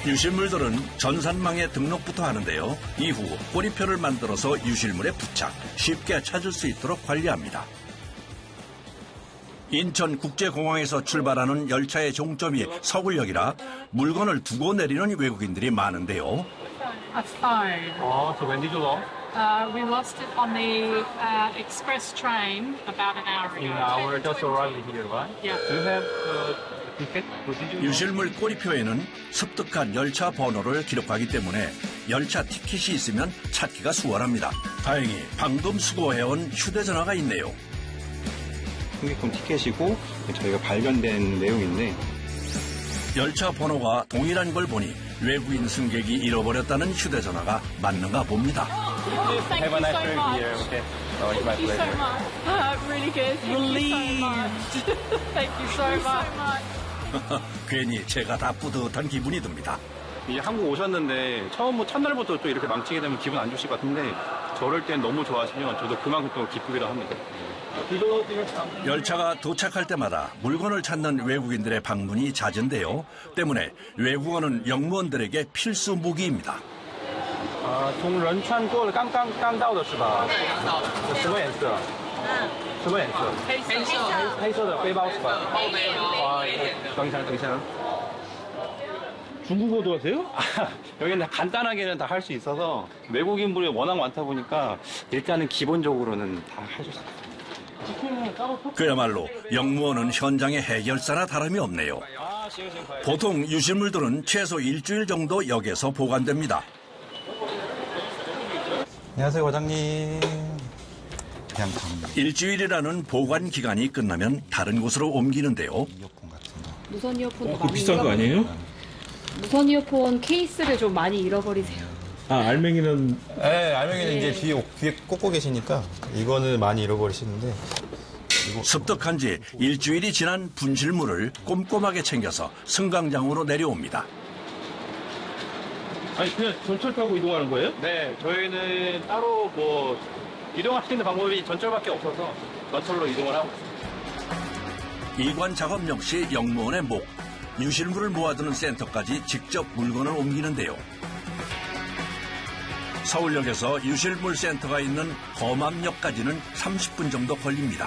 유실물들은 전산망에 등록부터 하는데요. 이후 꼬리표를 만들어서 유실물에 부착, 쉽게 찾을 수 있도록 관리합니다. 인천국제공항에서 출발하는 열차의 종점이 서울역이라 물건을 두고 내리는 외국인들이 많은데요. A phone. Oh, so when did you lost? We lost it on the express train about an hour ago. In an hour, just arrived here, right? Yeah. Do you have ticket? Did you? 유실물 꼬리표에는 습득한 열차 번호를 기록하기 때문에 열차 티켓이 있으면 찾기가 수월합니다. 다행히 방금 수거해온 휴대전화가 있네요. 승객권 티켓이고 저희가 발견된 내용인데 열차 번호가 동일한 걸 보니 외부인 승객이 잃어버렸다는 휴대전화가 맞는가 봅니다. Thank you so much. Okay. Thank you so much. Really good. Relieved. Thank you so much. 괜히 제가 다 뿌듯한 기분이 듭니다. 이 한국 오셨는데 첫날부터 또 이렇게 망치게 되면 기분 안 좋으실 것 같은데 저럴 땐 너무 좋아하시면 저도 그만큼 또 기쁘기도 합니다. 열차가 도착할 때마다 물건을 찾는 외국인들의 방문이 잦은데요. 때문에 외국어는 영무원들에게 필수 무기입니다. 从仁川过了刚到的是吧？什么颜色？什么颜色？黑色的背包是吧？哇，等一下。 중국어도 하세요? 여기는 간단하게는 다 할 수 있어서 외국인분이 워낙 많다 보니까 일단은 기본적으로는 다 해줄 수 있어요. 그야말로 영무원은 현장의 해결사나 다름이 없네요. 보통 유실물들은 최소 일주일 정도 역에서 보관됩니다. 안녕하세요, 과장님. 그냥 갑니다. 일주일이라는 보관 기간이 끝나면 다른 곳으로 옮기는데요. 이어폰 같은 거. 무선 이어폰도 그거 많이 비싼 거 아니에요? 무선 이어폰 케이스를 좀 많이 잃어버리세요. 아, 알맹이는 네, 알맹이는 이제 뒤에 꽂고 계시니까 이거는 많이 잃어버리시는데. 습득한 지 일주일이 지난 분실물을 꼼꼼하게 챙겨서 승강장으로 내려옵니다. 아니 그냥 전철 타고 이동하는 거예요? 네, 저희는 따로 뭐 이동할 수 있는 방법이 전철밖에 없어서 전철로 이동을 하고 있습니다. 이관 작업 역시 영무원의 목. 유실물을 모아두는 센터까지 직접 물건을 옮기는데요. 서울역에서 유실물 센터가 있는 거맘역까지는 30분 정도 걸립니다.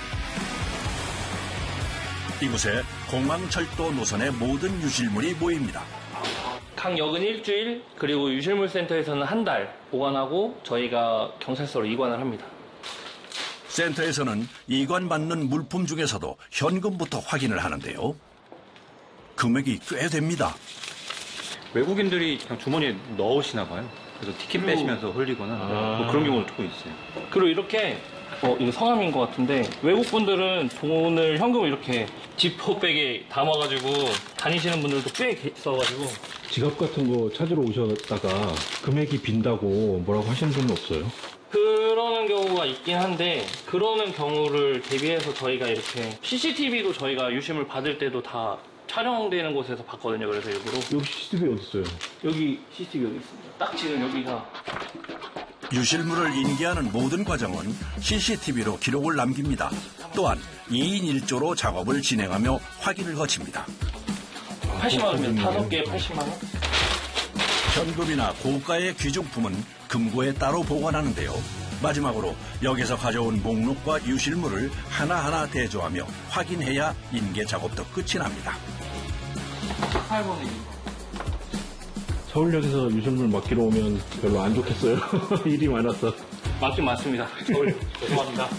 이곳에 공항철도 노선의 모든 유실물이 모입니다. 각 역은 일주일, 그리고 유실물센터에서는 한 달 보관하고 저희가 경찰서로 이관을 합니다. 센터에서는 이관받는 물품 중에서도 현금부터 확인을 하는데요. 금액이 꽤 됩니다. 외국인들이 그냥 주머니에 넣으시나 봐요. 그래서 티켓 빼시면서 흘리거나 뭐 그런 경우도 조금 있어요. 그리고 이렇게 이거 성함인 것 같은데 외국분들은 돈을 현금을 이렇게 지퍼백에 담아가지고 다니시는 분들도 꽤 있어가지고 지갑 같은 거 찾으러 오셨다가 금액이 빈다고 뭐라고 하시는 분은 없어요? 그러는 경우가 있긴 한데 그러는 경우를 대비해서 저희가 이렇게 CCTV도 저희가 유실물 받을 때도 다 촬영되는 곳에서 봤거든요. 그래서 일부러. 여기 CCTV 어디 있어요? 여기 CCTV 여기 있습니다. 딱 지금 여기가. 유실물을 인계하는 모든 과정은 CCTV로 기록을 남깁니다. 또한 2인 1조로 작업을 진행하며 확인을 거칩니다. 80만 원입니다. 5개에 80만 원. 현금이나 고가의 귀중품은 금고에 따로 보관하는데요. 마지막으로 역에서 가져온 목록과 유실물을 하나하나 대조하며 확인해야 인계 작업도 끝이 납니다. 8번입니다. 서울역에서 유실물 맡기러 오면 별로 안 좋겠어요. 일이 많아서. 맞긴 맞습니다. 죄송합니다.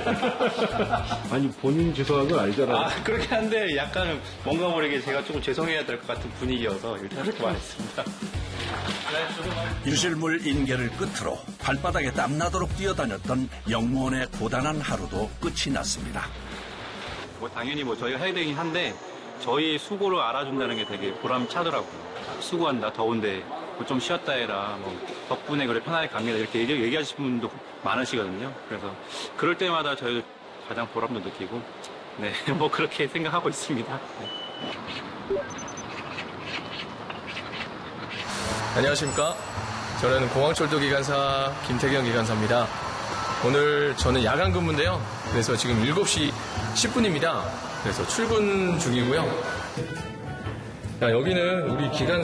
아니 본인 죄송한 건 알잖아요. 아, 그렇긴 한데 약간 뭔가 모르게 제가 조금 죄송해야 될 것 같은 분위기여서 일단 이렇게 말했습니다. 유실물 인계를 끝으로 발바닥에 땀나도록 뛰어다녔던 영무원의 고단한 하루도 끝이 났습니다. 뭐 당연히 뭐 저희가 해야 되긴 한데 저희 수고를 알아준다는 게 되게 보람차더라고요. 수고한다, 더운데 뭐 좀 쉬었다 해라, 뭐 덕분에 그래 편하게 갑니다 이렇게 얘기하시는 분도 많으시거든요. 그래서 그럴 때마다 저희도 가장 보람도 느끼고 네, 뭐 그렇게 생각하고 있습니다. 네. 안녕하십니까. 저는 공항철도 기관사 김태경 기관사입니다. 오늘 저는 야간 근무인데요. 그래서 지금 7시 10분입니다. 그래서 출근 중이고요. 여기는 우리 기관